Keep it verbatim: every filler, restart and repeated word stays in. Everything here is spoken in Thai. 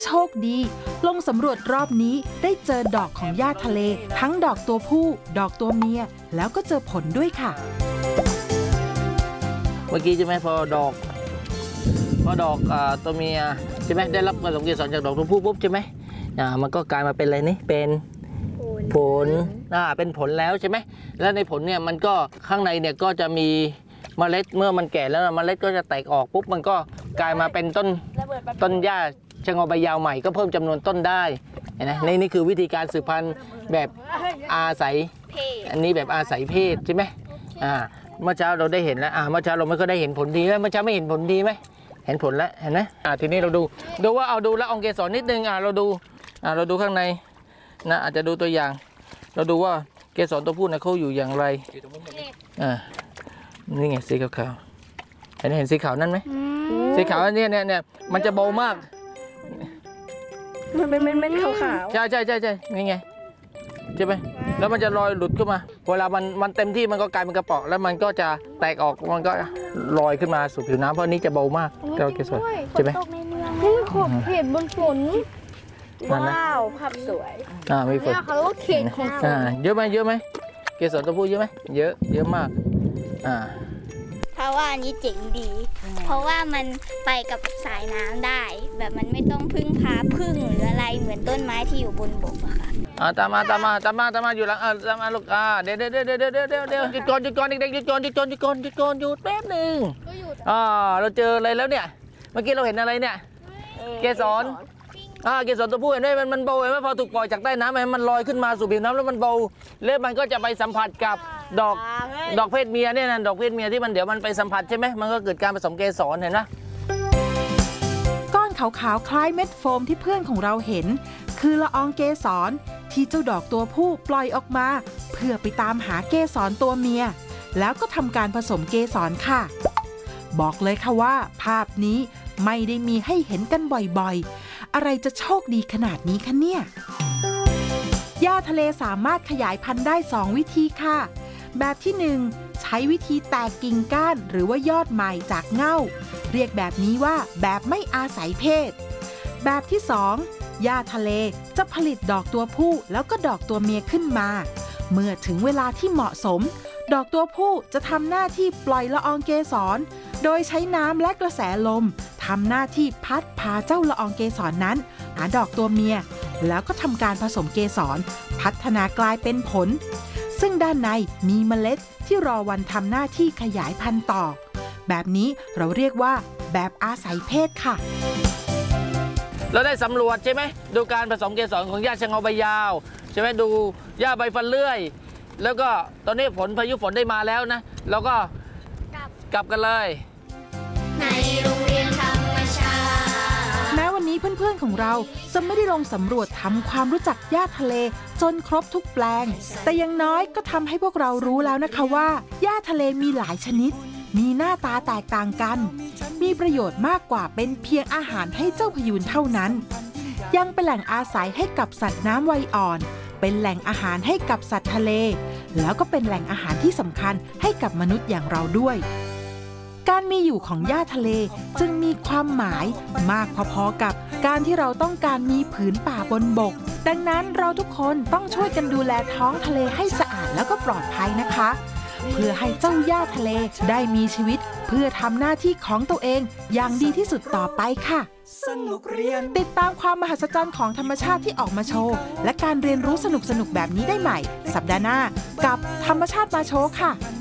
โชคดีลงสำรวจรอบนี้ได้เจอดอกของหญ้าทะเลทั้งดอกตัวผู้ดอกตัวเมียแล้วก็เจอผลด้วยค่ะเมื่อกี้ใช่ไหมพอดอกพอดอกอ่าตัวเมียใช่ไหมได้รับผสมเกสรจากดอกตัวผู้ปุ๊บใช่ไหมอ่ามันก็กลายมาเป็นอะไรนี่เป็นผลอ่าเป็นผลแล้วใช่ไหมแล้วในผลเนี่ยมันก็ข้างในเนี่ยก็จะมีเมล็ดเมื่อมันแก่แล้วเมล็ดก็จะแตกออกปุ๊บมันก็กลายมาเป็นต้นต้นหญ้าชะงอใบยาวใหม่ก็เพิ่มจำนวนต้นได้เห็นไหมนี่นี่คือวิธีการสืบพันธุ์แบบอาศัยอันนี้แบบอาศัยเพศใช่ไหมอ่าเมื่อเช้าเราได้เห็นแล้วอ่าเมื่อเช้าเราไม่ก็ได้เห็นผลดีแล้วเมื่อเช้าไม่เห็นผลดีไหมเห็นผลแล้วเห็นไหมอ่าทีนี้เราดูดูว่าเอาดูละอองเกสรนิดนึงอ่าเราดูอ่าเราดูข้างในนะอาจจะดูตัวอย่างเราดูว่าเกสรตัวผู้เนี่ยเขาอยู่อย่างไรอ่านี่ไงสีขาวๆเห็นเห็นสีขาวนั่นไหมสีขาวเนี่ยเนี่ยเนี่ยมันจะเบามากมันเป็นเม็ดๆขาวๆใช่ใช่ใช่ใช่นี่ไงใช่ไหมแล้วมันจะลอยหลุดขึ้นมาเวลามันมันเต็มที่มันก็กลายเป็นกระป๋องแล้วมันก็จะแตกออกมันก็ลอยขึ้นมาสู่ผิวน้ำเพราะนี้จะเบามากเราเกสรใช่ไหมนี่ขอบเขตบนฝนว้าวภาพสวยอ่ามีฝนเขาก็เขตของอ่าเยอะไหมเยอะไหมเกสรตัวผู้เยอะไหมเยอะเยอะมากอ่าเพราะว่าอันนี้เจ๋งดีเพราะว่ามันไปกับสายน้ำได้แบบมันไม่ต้องพึ่งพาพึ่งหรืออะไรเหมือนต้นไม้ที่อยู่บนบกอะค่ะอ่าตามมาตามมาตามมาตามมาอยู่หลังอ่าตามมาลูกอ่าเดี๋ยวเดี๋ยวเดี๋ยวเดี๋ยวเดี๋ยวเดี๋ยวเดี๋ยวหยุดก่อนหยุดก่อนเด็กๆหยุดก่อนหยุดก่อนหยุดก่อนหยุดก่อนหยุดแป๊บหนึ่งอ่าเราเจออะไรแล้วเนี่ยเมื่อกี้เราเห็นอะไรเนี่ยเกสรอ่าเกสรตัวผู้เห็นไหมมันมันเบาเห็นไหมพอถูกปล่อยจากใต้น้ำมันลอยขึ้นมาสู่ผิวน้ำแล้วมันเบาแล้วมันก็จะไปสัมผัสกับดอกดอกเพศเมียเนี่ยนะดอกเพศเมียที่มันเดี๋ยวมันไปสัมผัสใช่ไหมมันก็เกิดการผสมเกสรเห็นไหมก้อนขาวๆคล้ายเม็ดโฟมที่เพื่อนของเราเห็นคือละอองเกสรที่เจ้าดอกตัวผู้ปล่อยออกมาเพื่อไปตามหาเกสรตัวเมียแล้วก็ทำการผสมเกสรค่ะบอกเลยค่ะว่าภาพนี้ไม่ได้มีให้เห็นกันบ่อยๆอะไรจะโชคดีขนาดนี้คะเนี่ยหญ้าทะเลสามารถขยายพันธุ์ได้สองวิธีค่ะแบบที่หนึ่งใช้วิธีแตกกิ่งก้านหรือว่ายอดใหม่จากเง่าเรียกแบบนี้ว่าแบบไม่อาศัยเพศแบบที่สองหญ้าทะเลจะผลิตดอกตัวผู้แล้วก็ดอกตัวเมียขึ้นมาเมื่อถึงเวลาที่เหมาะสมดอกตัวผู้จะทำหน้าที่ปล่อยละอองเกสรโดยใช้น้ำและกระแสลมทำหน้าที่พัดพาเจ้าละอองเกสรนั้นหาดอกตัวเมียแล้วก็ทำการผสมเกสรพัฒนากลายเป็นผลซึ่งด้านในมีเมล็ดที่รอวันทำหน้าที่ขยายพันธุ์ต่อแบบนี้เราเรียกว่าแบบอาศัยเพศค่ะเราได้สำรวจใช่ไหมดูการผสมเกสรของหญ้าชะงอใบยาวใช่ไหมดูหญ้าใบฟันเลื่อยแล้วก็ตอนนี้ฝนพายุฝนได้มาแล้วนะเราก็กลับกลับกันเลยในโรงเรียนธรรมชาติแม้วันนี้เพื่อนๆของเราจะไม่ได้ลงสำรวจทำความรู้จักหญ้าทะเลจนครบทุกแปลงแต่อย่างน้อยก็ทำให้พวกเรารู้แล้วนะคะว่าหญ้าทะเลมีหลายชนิดมีหน้าตาแตกต่างกันมีประโยชน์มากกว่าเป็นเพียงอาหารให้เจ้าพยูนเท่านั้นยังเป็นแหล่งอาศัยให้กับสัตว์น้ำวัยอ่อนเป็นแหล่งอาหารให้กับสัตว์ทะเลแล้วก็เป็นแหล่งอาหารที่สำคัญให้กับมนุษย์อย่างเราด้วยการมีอยู่ของหญ้าทะเลจึงมีความหมายมากพอๆกับการที่เราต้องการมีผืนป่าบนบกดังนั้นเราทุกคนต้องช่วยกันดูแลท้องทะเลให้สะอาดแล้วก็ปลอดภัยนะคะเพื่อให้เจ้าหญ้าทะเลได้มีชีวิตเพื่อทำหน้าที่ของตัวเองอย่างดีที่สุดต่อไปค่ะติดตามความมหัศจรรย์ของธรรมชาติที่ออกมาโชว์และการเรียนรู้สนุกๆแบบนี้ได้ใหม่สัปดาห์หน้ากับธรรมชาติมาโชว์ค่ะ